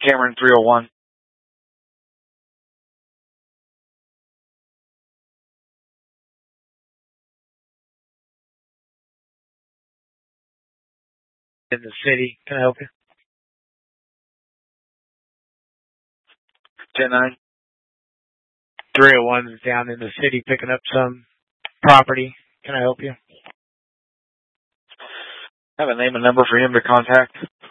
Cameron 301. In the city. Can I help you? 10-9. 301 is down in the city picking up some property. Can I help you? Have a name and number for him to contact.